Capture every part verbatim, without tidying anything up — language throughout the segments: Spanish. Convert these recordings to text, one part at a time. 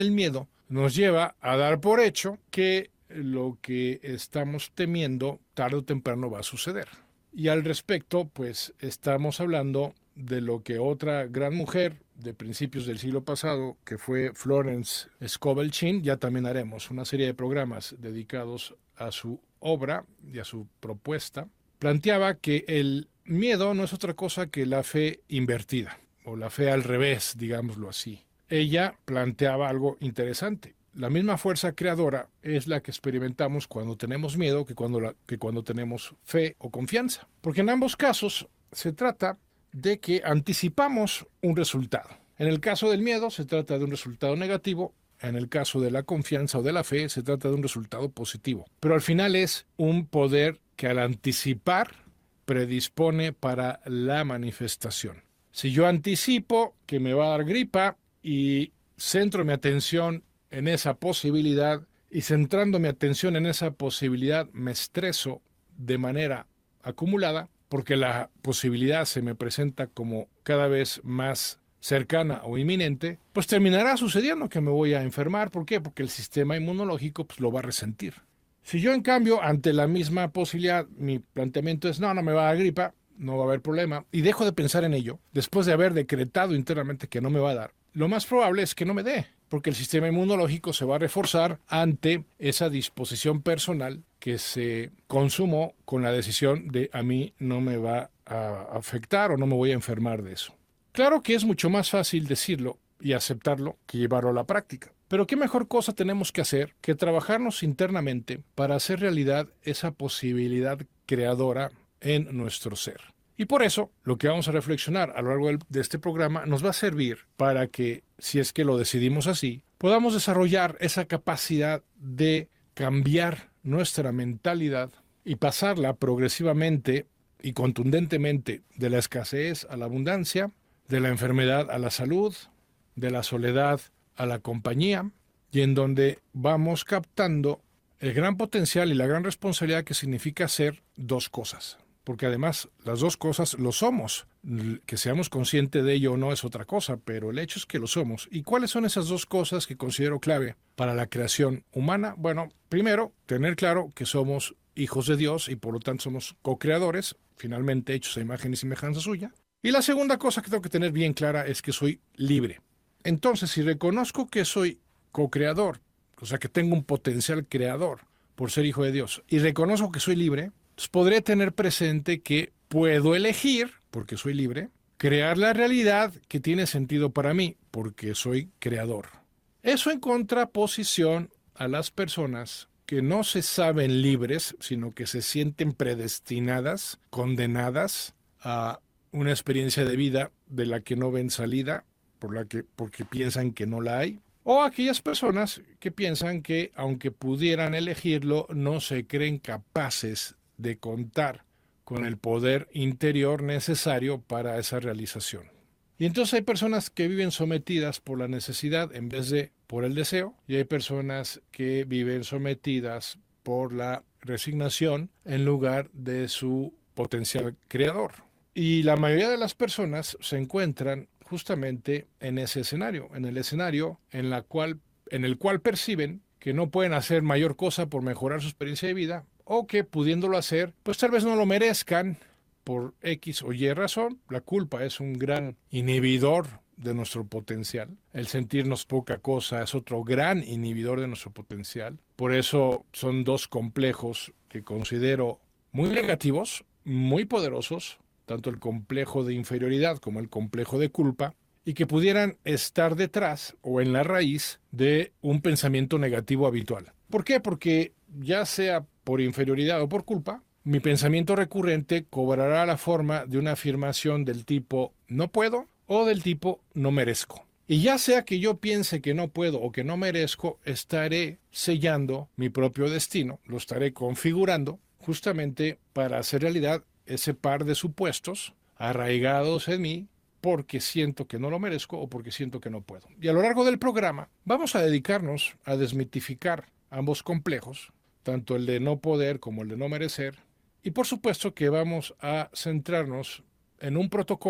El miedo nos lleva a dar por hecho que lo que estamos temiendo tarde o temprano va a suceder. Y al respecto, pues estamos hablando de lo que otra gran mujer de principios del siglo pasado, que fue Florence Scovel Shinn, ya también haremos una serie de programas dedicados a su obra y a su propuesta, planteaba que el miedo no es otra cosa que la fe invertida, o la fe al revés, digámoslo así. Ella planteaba algo interesante. La misma fuerza creadora es la que experimentamos cuando tenemos miedo que cuando, la, que cuando tenemos fe o confianza. Porque en ambos casos se trata de que anticipamos un resultado. En el caso del miedo se trata de un resultado negativo, en el caso de la confianza o de la fe se trata de un resultado positivo. Pero al final es un poder que al anticipar predispone para la manifestación. Si yo anticipo que me va a dar gripa y centro mi atención en esa posibilidad y centrando mi atención en esa posibilidad me estreso de manera acumulada porque la posibilidad se me presenta como cada vez más cercana o inminente, pues terminará sucediendo que me voy a enfermar. ¿Por qué? Porque el sistema inmunológico pues, lo va a resentir. Si yo en cambio ante la misma posibilidad mi planteamiento es no, no me va a dar gripa, no va a haber problema y dejo de pensar en ello después de haber decretado internamente que no me va a dar, lo más probable es que no me dé, porque el sistema inmunológico se va a reforzar ante esa disposición personal que se consumó con la decisión de a mí no me va a afectar o no me voy a enfermar de eso. Claro que es mucho más fácil decirlo y aceptarlo que llevarlo a la práctica. Pero qué mejor cosa tenemos que hacer que trabajarnos internamente para hacer realidad esa posibilidad creadora en nuestro ser. Y por eso, lo que vamos a reflexionar a lo largo de este programa nos va a servir para que, si es que lo decidimos así, podamos desarrollar esa capacidad de cambiar nuestra mentalidad y pasarla progresivamente y contundentemente de la escasez a la abundancia, de la enfermedad a la salud, de la soledad a la compañía, y en donde vamos captando el gran potencial y la gran responsabilidad que significa hacer dos cosas. Porque además las dos cosas lo somos. Que seamos conscientes de ello o no es otra cosa, pero el hecho es que lo somos. ¿Y cuáles son esas dos cosas que considero clave para la creación humana? Bueno, primero, tener claro que somos hijos de Dios y por lo tanto somos co-creadores, finalmente hechos a imagen y semejanza suya. Y la segunda cosa que tengo que tener bien clara es que soy libre. Entonces, si reconozco que soy co-creador, o sea que tengo un potencial creador por ser hijo de Dios, y reconozco que soy libre, pues podré tener presente que puedo elegir, porque soy libre, crear la realidad que tiene sentido para mí, porque soy creador. Eso en contraposición a las personas que no se saben libres, sino que se sienten predestinadas, condenadas a una experiencia de vida de la que no ven salida, por la que, porque piensan que no la hay. O aquellas personas que piensan que, aunque pudieran elegirlo, no se creen capaces de contar con el poder interior necesario para esa realización. Y entonces hay personas que viven sometidas por la necesidad en vez de por el deseo, y hay personas que viven sometidas por la resignación en lugar de su potencial creador. Y la mayoría de las personas se encuentran justamente en ese escenario, en el escenario en, la cual, en el cual perciben que no pueden hacer mayor cosa por mejorar su experiencia de vida, o que pudiéndolo hacer, pues tal vez no lo merezcan por X o Y razón. La culpa es un gran inhibidor de nuestro potencial. El sentirnos poca cosa es otro gran inhibidor de nuestro potencial. Por eso son dos complejos que considero muy negativos, muy poderosos, tanto el complejo de inferioridad como el complejo de culpa, y que pudieran estar detrás o en la raíz de un pensamiento negativo habitual. ¿Por qué? Porque ya sea por inferioridad o por culpa, mi pensamiento recurrente cobrará la forma de una afirmación del tipo no puedo o del tipo no merezco. Y ya sea que yo piense que no puedo o que no merezco, estaré sellando mi propio destino, lo estaré configurando justamente para hacer realidad ese par de supuestos arraigados en mí porque siento que no lo merezco o porque siento que no puedo. Y a lo largo del programa vamos a dedicarnos a desmitificar ambos complejos, tanto el de no poder como el de no merecer, y por supuesto que vamos a centrarnos en un protocolo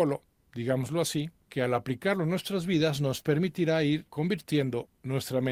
digámoslo así, que al aplicarlo en nuestras vidas nos permitirá ir convirtiendo nuestra mente